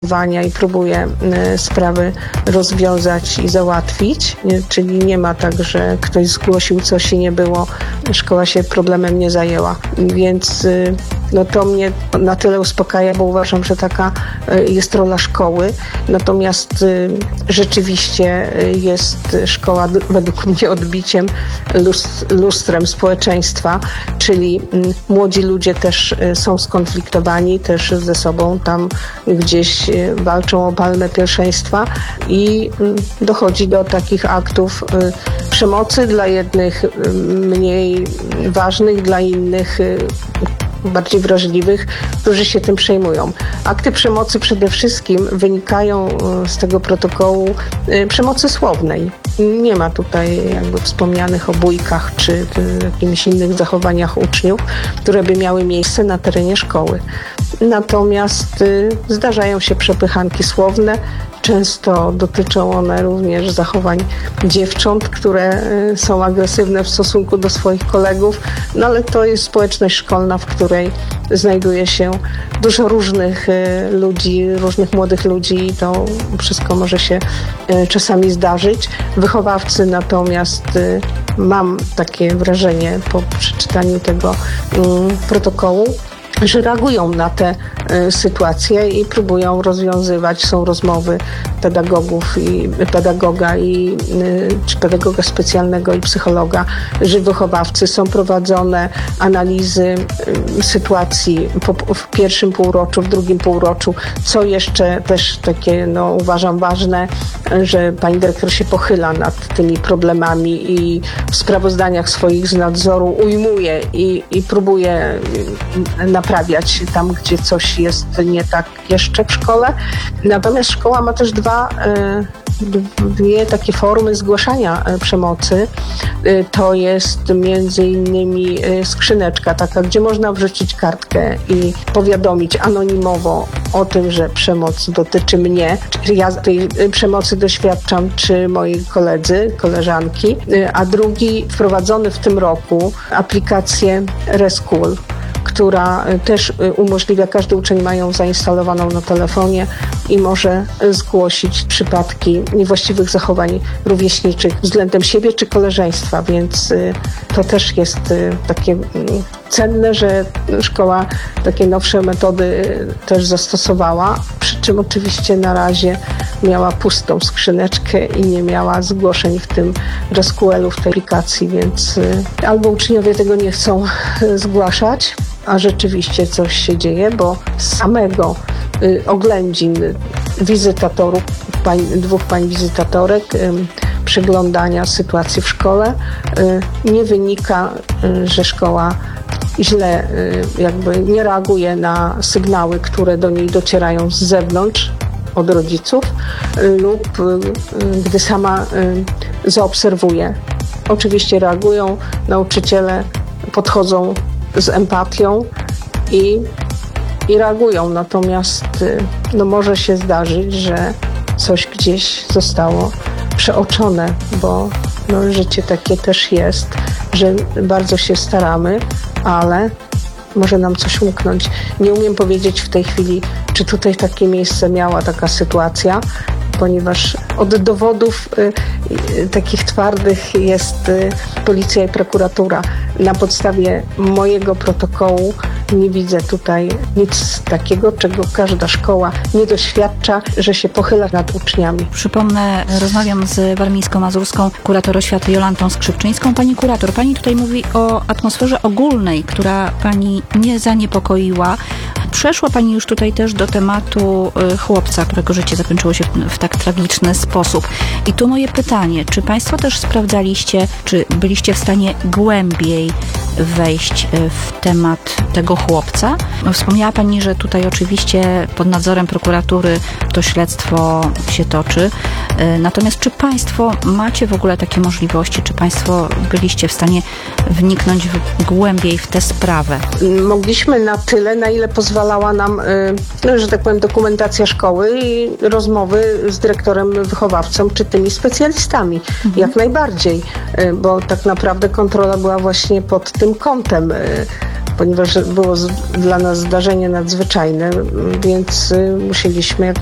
i próbuje sprawy rozwiązać i załatwić, czyli nie ma tak, że ktoś zgłosił coś i nie było, szkoła się problemem nie zajęła, więc to mnie na tyle uspokaja, bo uważam, że taka jest rola szkoły, natomiast rzeczywiście jest szkoła według mnie odbiciem, lustrem społeczeństwa, czyli młodzi ludzie też są skonfliktowani, też ze sobą tam gdzieś walczą o palmę pierwszeństwa i dochodzi do takich aktów przemocy, dla jednych mniej ważnych, dla innych bardziej wrażliwych, którzy się tym przejmują. Akty przemocy przede wszystkim wynikają z tego protokołu przemocy słownej. Nie ma tutaj jakby wspomnianych o bójkach czy jakimiś innych zachowaniach uczniów, które by miały miejsce na terenie szkoły. Natomiast zdarzają się przepychanki słowne. Często dotyczą one również zachowań dziewcząt, które są agresywne w stosunku do swoich kolegów, ale to jest społeczność szkolna, w której znajduje się dużo różnych ludzi, różnych młodych ludzi i to wszystko może się czasami zdarzyć. Wychowawcy natomiast, mam takie wrażenie po przeczytaniu tego protokołu, że reagują na te sytuacje i próbują rozwiązywać. Są rozmowy pedagogów i pedagoga czy pedagoga specjalnego i psychologa, że wychowawcy, są prowadzone analizy sytuacji w pierwszym półroczu, w drugim półroczu. Co jeszcze też takie, uważam ważne, że pani dyrektor się pochyla nad tymi problemami i w sprawozdaniach swoich z nadzoru ujmuje i próbuje naprawiać tam, gdzie coś jest nie tak jeszcze w szkole. Natomiast szkoła ma też dwie takie formy zgłaszania przemocy. To jest między innymi skrzyneczka taka, gdzie można wrzucić kartkę i powiadomić anonimowo o tym, że przemoc dotyczy mnie, czy ja tej przemocy doświadczam, czy moi koledzy, koleżanki. A drugi, wprowadzony w tym roku, aplikację Reschool, która też umożliwia, każdy uczeń ma ją zainstalowaną na telefonie i może zgłosić przypadki niewłaściwych zachowań rówieśniczych względem siebie czy koleżeństwa, więc to też jest takie cenne, że szkoła takie nowsze metody też zastosowała, przy czym oczywiście na razie miała pustą skrzyneczkę i nie miała zgłoszeń w tym Reschoolu, w tej aplikacji, więc albo uczniowie tego nie chcą zgłaszać, a rzeczywiście coś się dzieje, bo z samego oględzin wizytatorów, dwóch pań wizytatorek, przeglądania sytuacji w szkole, nie wynika, że szkoła źle jakby nie reaguje na sygnały, które do niej docierają z zewnątrz, od rodziców, lub gdy sama zaobserwuje. Oczywiście reagują, nauczyciele podchodzą z empatią i reagują, natomiast może się zdarzyć, że coś gdzieś zostało przeoczone, bo życie takie też jest, że bardzo się staramy, ale może nam coś umknąć. Nie umiem powiedzieć w tej chwili, czy tutaj takie miejsce miała taka sytuacja, ponieważ od dowodów takich twardych jest policja i prokuratura. Na podstawie mojego protokołu nie widzę tutaj nic takiego, czego każda szkoła nie doświadcza, że się pochyla nad uczniami. Przypomnę, rozmawiam z warmińsko-mazurską kurator oświaty Jolantą Skrzypczyńską. Pani kurator, pani tutaj mówi o atmosferze ogólnej, która pani nie zaniepokoiła. Przeszła pani już tutaj też do tematu chłopca, którego życie zakończyło się w tak tragiczny sposób. I tu moje pytanie, czy państwo też sprawdzaliście, czy byliście w stanie głębiej wejść w temat tego chłopca? Wspomniała pani, że tutaj oczywiście pod nadzorem prokuratury to śledztwo się toczy. Natomiast czy państwo macie w ogóle takie możliwości? Czy państwo byliście w stanie wniknąć głębiej w tę sprawę? Mogliśmy na tyle, na ile pozwalała nam, że tak powiem, dokumentacja szkoły i rozmowy z dyrektorem, wychowawcą czy tymi specjalistami. Jak najbardziej, bo tak naprawdę kontrola była właśnie pod tym kątem, ponieważ było dla nas zdarzenie nadzwyczajne, więc musieliśmy